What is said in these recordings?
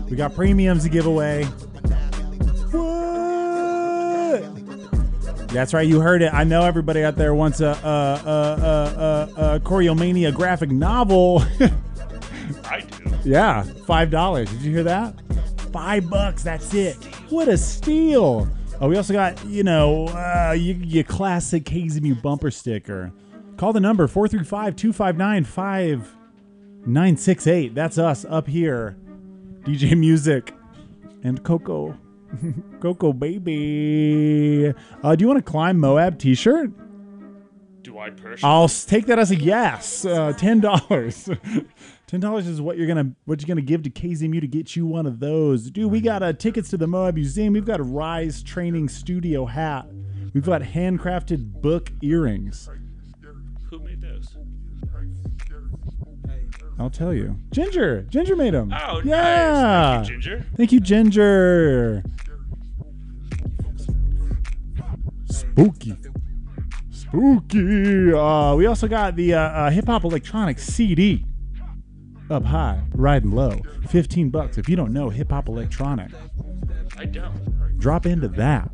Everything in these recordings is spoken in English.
We got premiums to give away. What? That's right, you heard it. I know everybody out there wants a Choreomania graphic novel. I do. Yeah, $5. Did you hear that? $5. That's it. What a steal. Oh, we also got, your classic KZMU bumper sticker. Call the number 435-259-5968. That's us up here. DJ Music and Coco. Coco baby. Do you want a Climb Moab t-shirt? Do I personally? I'll take that as a yes. $10. $10 is what you're gonna give to KZMU to get you one of those. Dude, we got tickets to the Moab Museum. We've got a Rise Training Studio hat. We've got handcrafted book earrings. Who made those? I'll tell you. Ginger made them. Oh, yeah. Nice. Thank you, Ginger. Thank you, Ginger. Spooky. We also got the Hip Hop Electronics CD. Up high, riding low. $15. If you don't know Hip Hop Electronic, I don't. Drop into that.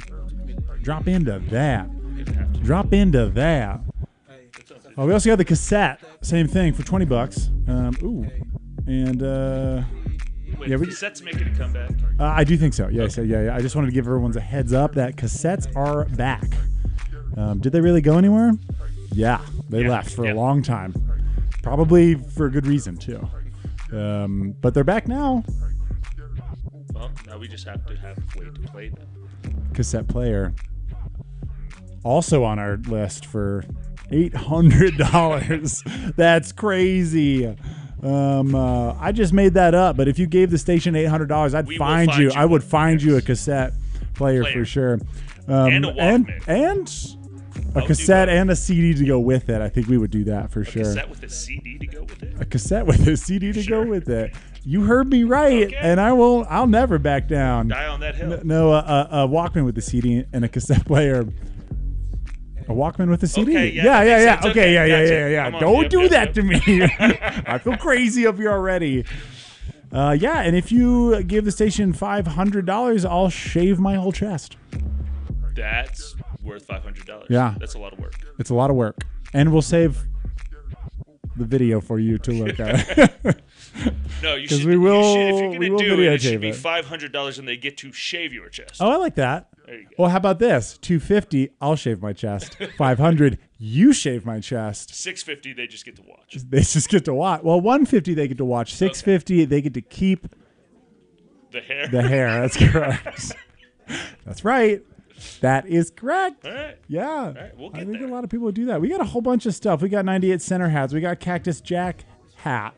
Oh, we also got the cassette. Same thing for $20. Wait, yeah, cassette's making a comeback. I do think so. Yeah, yeah. I just wanted to give everyone a heads up that cassettes are back. Did they really go anywhere? Yeah, they left for a long time. Probably for a good reason, too. But they're back now. Well, now we just have to have a way to play them. Cassette player. Also on our list for $800. That's crazy. I just made that up, but if you gave the station $800, I'd find you. I would find you a cassette player for sure. And a Walkman. And a cassette and a CD to go with it. I think we would do that for sure. A cassette with a CD to go with it? A cassette with a CD to go with it. You heard me right, and I'll never back down. Die on that hill. No, a Walkman with a CD and a cassette player. A Walkman with a CD? Okay, yeah. Sense. Okay, yeah. Don't do that to me. Yep. I feel crazy up here already. And if you give the station $500, I'll shave my whole chest. That's worth $500. Yeah. That's a lot of work. It's a lot of work. And we'll save the video for you to look at. No, you should. If you're going to do it, it should be it. $500 and they get to shave your chest. Oh, I like that. There you go. Well, how about this? $250, I'll shave my chest. $500, you shave my chest. $650, they just get to watch. They just get to watch. Well, $150 they get to watch. $650 they get to keep the hair. The hair. That's correct. That's right. That is correct. All right. Yeah. All right, we'll get I think there. a lot of people do that. We got a whole bunch of stuff. We got 98 Center hats. We got Cactus Jack hat.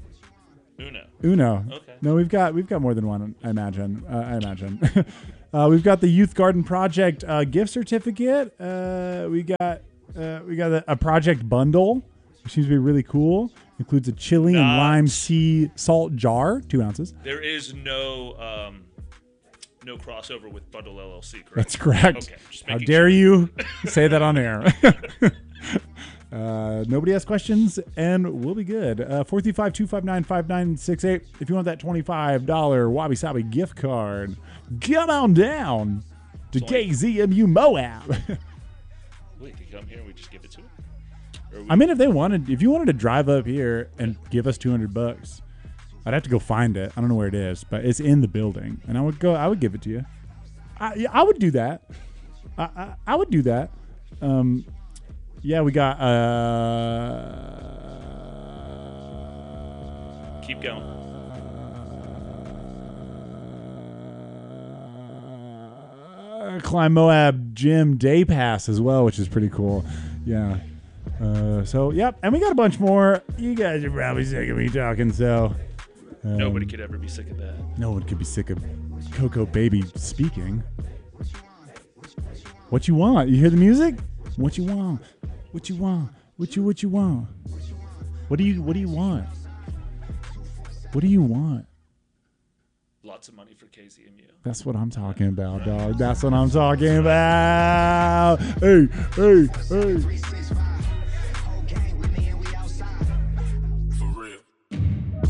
Uno. Okay. No, we've got more than one. I imagine. We've got the Youth Garden Project gift certificate. We got a project bundle, which seems to be really cool. Includes a chili and lime sea salt jar, 2 ounces. There is no crossover with Bundle LLC, correct? That's correct. Okay. Just How making dare sure. you say that on air? Nobody has questions, and we'll be good. 435-259-5968. If you want that $25 Wabi Sabi gift card, get on down to KZMU Moab. Wait, you come here and we just give it to him? I mean, if you wanted to drive up here and give us $200, I'd have to go find it. I don't know where it is, but it's in the building, and I would give it to you. I would do that. I would do that. Yeah, we got. Keep going. Climb Moab Gym Day Pass as well, which is pretty cool. Yeah. So, yep. And we got a bunch more. You guys are probably sick of me talking, so. Nobody could ever be sick of that. No one could be sick of Coco Baby speaking. What you want? You hear the music? What you want? What you want? What you want? What do you want? What do you want? Lots of money for KZMU. That's what I'm talking about, dog. That's what I'm talking about. Hey.